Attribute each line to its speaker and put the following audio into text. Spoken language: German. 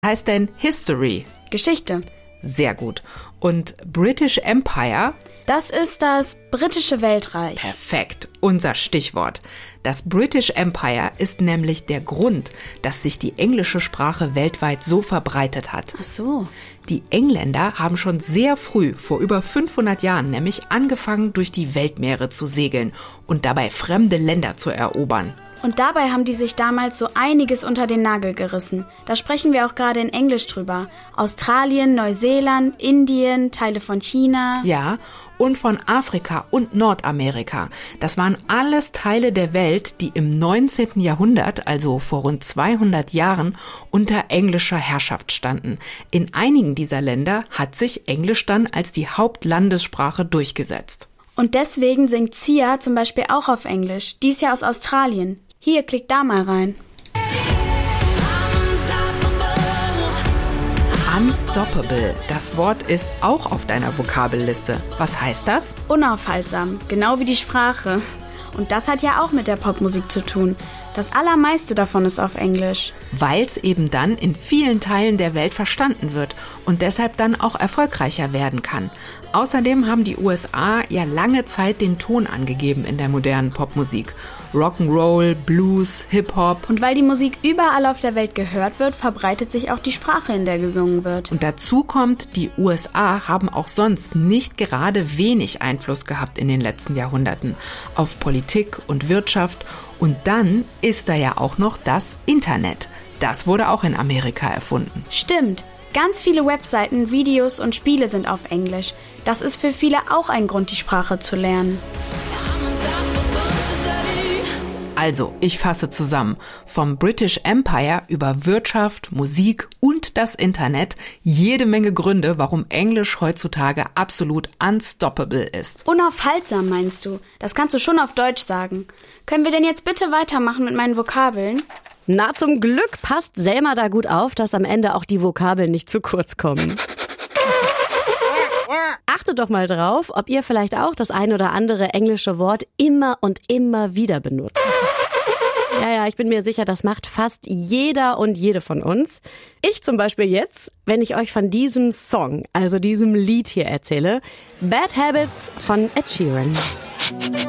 Speaker 1: Heißt denn History?
Speaker 2: Geschichte.
Speaker 1: Sehr gut. Und British Empire?
Speaker 2: Das ist das britische Weltreich.
Speaker 1: Perfekt, unser Stichwort. Das British Empire ist nämlich der Grund, dass sich die englische Sprache weltweit so verbreitet hat.
Speaker 2: Ach so.
Speaker 1: Die Engländer haben schon sehr früh, vor über 500 Jahren, nämlich angefangen, durch die Weltmeere zu segeln und dabei fremde Länder zu erobern.
Speaker 2: Und dabei haben die sich damals so einiges unter den Nagel gerissen. Da sprechen wir auch gerade in Englisch drüber. Australien, Neuseeland, Indien, Teile von China.
Speaker 1: Ja, und von Afrika und Nordamerika. Das waren alles Teile der Welt, die im 19. Jahrhundert, also vor rund 200 Jahren, unter englischer Herrschaft standen. In einigen dieser Länder hat sich Englisch dann als die Hauptlandessprache durchgesetzt.
Speaker 2: Und deswegen singt Sia zum Beispiel auch auf Englisch. Die ist ja aus Australien. Hier, klick da mal rein.
Speaker 1: Unstoppable. Das Wort ist auch auf deiner Vokabelliste. Was heißt das?
Speaker 2: Unaufhaltsam, genau wie die Sprache. Und das hat ja auch mit der Popmusik zu tun. Das allermeiste davon ist auf Englisch.
Speaker 1: Weil es eben dann in vielen Teilen der Welt verstanden wird und deshalb dann auch erfolgreicher werden kann. Außerdem haben die USA ja lange Zeit den Ton angegeben in der modernen Popmusik. Rock'n'Roll, Blues, Hip-Hop.
Speaker 2: Und weil die Musik überall auf der Welt gehört wird, verbreitet sich auch die Sprache, in der gesungen wird.
Speaker 1: Und dazu kommt, die USA haben auch sonst nicht gerade wenig Einfluss gehabt in den letzten Jahrhunderten auf Politik und Wirtschaft. Und dann ist da ja auch noch das Internet. Das wurde auch in Amerika erfunden.
Speaker 2: Stimmt. Ganz viele Webseiten, Videos und Spiele sind auf Englisch. Das ist für viele auch ein Grund, die Sprache zu lernen.
Speaker 1: Also, ich fasse zusammen. Vom British Empire über Wirtschaft, Musik und das Internet jede Menge Gründe, warum Englisch heutzutage absolut unstoppable ist.
Speaker 2: Unaufhaltsam meinst du? Das kannst du schon auf Deutsch sagen. Können wir denn jetzt bitte weitermachen mit meinen Vokabeln?
Speaker 3: Na, zum Glück passt Selma da gut auf, dass am Ende auch die Vokabeln nicht zu kurz kommen. Achtet doch mal drauf, ob ihr vielleicht auch das ein oder andere englische Wort immer und immer wieder benutzt. Ja, ich bin mir sicher, das macht fast jeder und jede von uns. Ich zum Beispiel jetzt, wenn ich euch von diesem Song, also diesem Lied hier erzähle. Bad Habits von Ed Sheeran.